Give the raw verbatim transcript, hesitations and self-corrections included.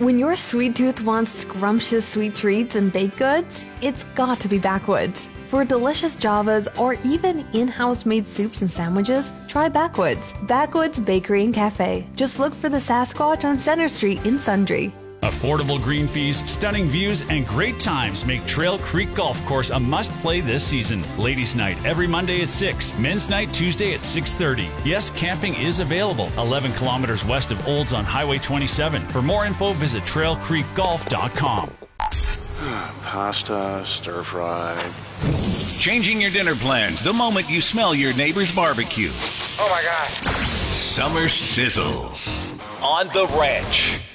When your sweet tooth wants scrumptious sweet treats and baked goods, it's got to be Backwoods. For delicious Javas or even in-house made soups and sandwiches, try Backwoods. Backwoods Bakery and Cafe. Just look for the Sasquatch on Center Street in Sundre. Affordable green fees, stunning views, and great times make Trail Creek Golf Course a must-play this season. Ladies' night every Monday at six, men's night Tuesday at six thirty. Yes, camping is available eleven kilometers west of Olds on Highway twenty-seven. For more info, visit trail creek golf dot com. Pasta, stir fry. Changing your dinner plans the moment you smell your neighbor's barbecue. Oh my God. Summer sizzles on the ranch.